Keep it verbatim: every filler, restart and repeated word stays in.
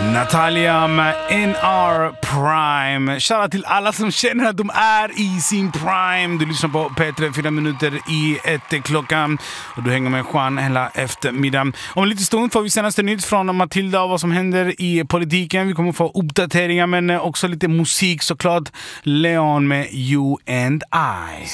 Natalia med In Our Prime. Shoutout till alla som känner att de är i sin prime. Du lyssnar på P tre, fyra minuter i ett klockan. Och du hänger med Juan hela eftermiddagen. Om lite stund får vi senaste nytt från Matilda och vad som händer i politiken. Vi kommer få uppdateringar men också lite musik såklart. Leon med You and I.